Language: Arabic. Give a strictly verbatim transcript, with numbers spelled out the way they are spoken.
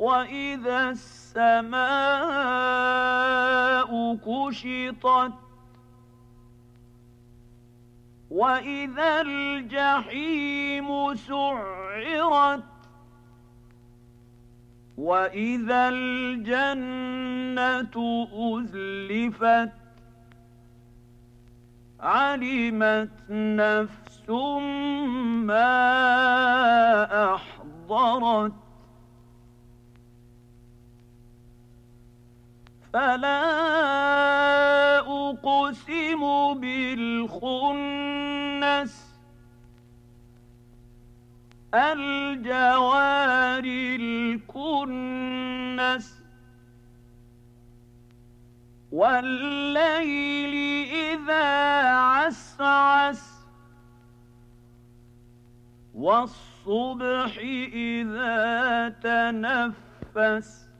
وإذا السماء كشطت وإذا الجحيم سعرت وإذا الجنة أزلفت علمت نفس ما أحضرت فلا أقسم بالخنس الجوار الكنس والليل إذا عسعس والصبح إذا تنفس